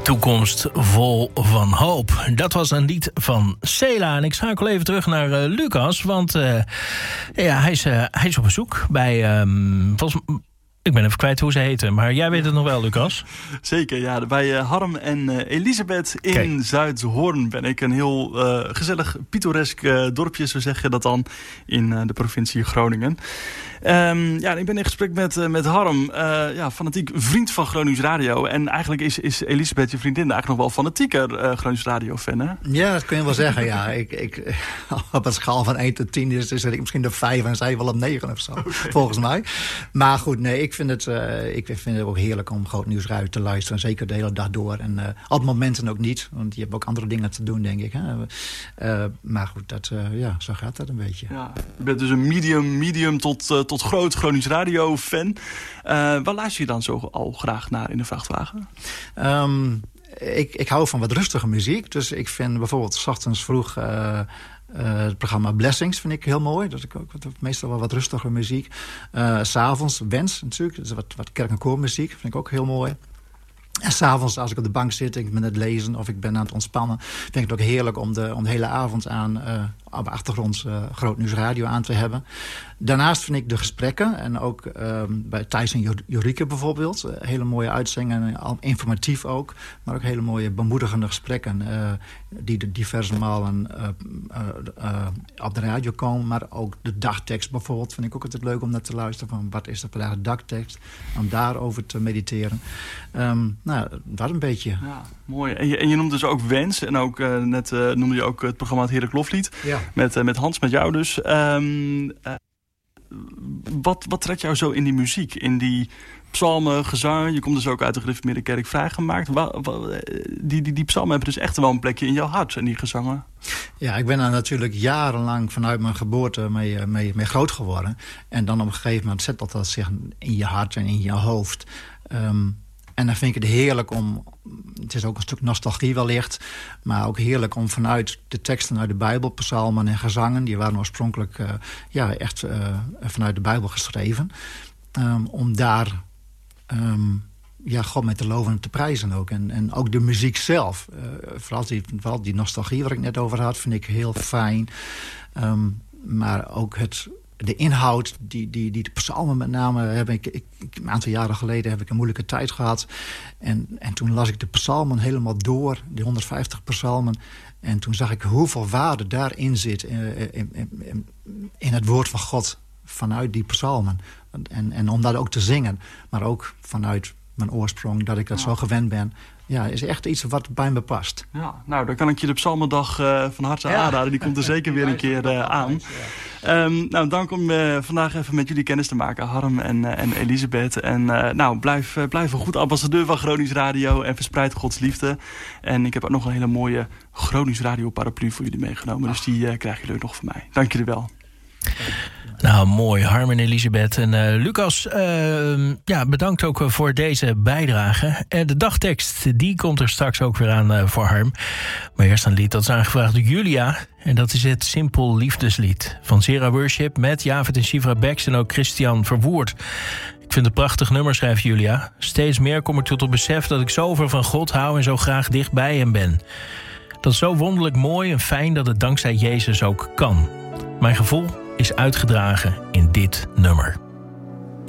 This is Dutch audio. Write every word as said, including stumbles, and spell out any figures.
Toekomst vol van hoop. Dat was een lied van Sela. En ik schakel even terug naar uh, Lucas. Want uh, ja, hij, is, uh, hij is op bezoek bij... Um, volgens, ik ben even kwijt hoe ze heten. Maar jij weet het nog wel, Lucas. Zeker, ja. Bij uh, Harm en uh, Elisabeth in Kijk. Zuidhoorn ben ik. Een heel uh, gezellig, pittoresk uh, dorpje, zo zeg je dat dan, in uh, de provincie Groningen. Um, ja, ik ben in gesprek met, uh, met Harm, uh, ja, fanatiek vriend van Gronings Radio. En eigenlijk is, is Elisabeth, je vriendin, eigenlijk nog wel fanatieker uh, Gronings Radio fan, hè? Ja, dat kun je wel zeggen, ja. Ik, ik, op een schaal van één tot tien is, is ik misschien de vijf en zij wel op negen of zo, okay. Volgens mij. Maar goed, nee, ik vind het, uh, ik vind het ook heerlijk om Groot Nieuws Radio te luisteren. Zeker de hele dag door. En uh, op momenten ook niet, want je hebt ook andere dingen te doen, denk ik. Hè? Uh, maar goed, dat, uh, ja, zo gaat dat een beetje. Ja, je bent dus een medium, medium tot... Uh, tot tot groot Gronings Radio fan. Uh, waar luister je dan zo al graag naar in de vrachtwagen? Um, ik, ik hou van wat rustige muziek. Dus ik vind bijvoorbeeld 's ochtends vroeg... Uh, uh, het programma Blessings vind ik heel mooi. Dat ik ook wat, meestal wel wat rustiger muziek. Uh, 's avonds Wens natuurlijk. Dus wat, wat kerk- en koormuziek vind ik ook heel mooi. En s'avonds, als ik op de bank zit, ik ben het lezen of ik ben aan het ontspannen... vind ik het ook heerlijk om de, om de hele avond aan uh, op de achtergrond uh, Groot Nieuws Radio aan te hebben. Daarnaast vind ik de gesprekken, en ook uh, bij Thijs en Jorike bijvoorbeeld... Uh, hele mooie uitzendingen, informatief ook... maar ook hele mooie bemoedigende gesprekken... Uh, die de diverse malen uh, uh, uh, op de radio komen. Maar ook de dagtekst bijvoorbeeld vind ik ook altijd leuk om naar te luisteren... van wat is er vandaag de dagtekst, om daarover te mediteren... Um, Nou, dat een beetje. Ja, mooi. En je, en je noemde dus ook Wens. En ook uh, net uh, noemde je ook het programma Het Heerlijk Loflied. Ja. Met, uh, met Hans, met jou dus. Um, uh, wat, wat trekt jou zo in die muziek? In die psalmen, gezang? Je komt dus ook uit de gereformeerde kerk vrijgemaakt. Wa, wa, die, die, die psalmen hebben dus echt wel een plekje in jouw hart. En die gezangen. Ja, ik ben daar natuurlijk jarenlang vanuit mijn geboorte mee, mee, mee groot geworden. En dan op een gegeven moment zet dat zich in je hart en in je hoofd. Um, En dan vind ik het heerlijk om... Het is ook een stuk nostalgie wellicht... maar ook heerlijk om vanuit de teksten uit de Bijbel... psalmen en gezangen... die waren oorspronkelijk uh, ja, echt uh, vanuit de Bijbel geschreven... Um, om daar um, ja, God mee te loven en te prijzen ook. En, en ook de muziek zelf. Uh, vooral, die, vooral die nostalgie waar ik net over had... vind ik heel fijn. Um, maar ook het... De inhoud, die, die, die de psalmen met name... Heb ik, ik, een aantal jaren geleden heb ik een moeilijke tijd gehad. En, en toen las ik de psalmen helemaal door. Die honderdvijftig psalmen. En toen zag ik hoeveel waarde daarin zit. In, in, in, in het woord van God. Vanuit die psalmen. En, en om dat ook te zingen. Maar ook vanuit mijn oorsprong. Dat ik dat ja. zo gewend ben. Ja, is echt iets wat bij me past. Ja, nou, dan kan ik je de Psalmendag uh, van harte ja. aanraden. Die komt er zeker weer een keer uh, aan. Ja. Um, nou, dank om uh, vandaag even met jullie kennis te maken, Harm en, uh, en Elisabeth. En uh, nou, blijf, uh, blijf een goed ambassadeur van Gronings Radio en verspreid Gods liefde. En ik heb ook nog een hele mooie Gronings Radio paraplu voor jullie meegenomen. Ach. Dus die uh, krijgen jullie nog van mij. Dank jullie wel. Nou, mooi. Harm en Elisabeth. En uh, Lucas, uh, ja, bedankt ook voor deze bijdrage. Uh, de dagtekst, die komt er straks ook weer aan uh, voor Harm. Maar eerst een lied dat is aangevraagd door Julia. En dat is het Simpel Liefdeslied van Zera Worship... met Javed en Shivra Bex en ook Christian Verwoerd. Ik vind het een prachtig nummer, schrijft Julia. Steeds meer kom ik tot het besef dat ik zoveel van God hou... en zo graag dicht bij hem ben. Dat is zo wonderlijk mooi en fijn dat het dankzij Jezus ook kan. Mijn gevoel is uitgedragen in dit nummer.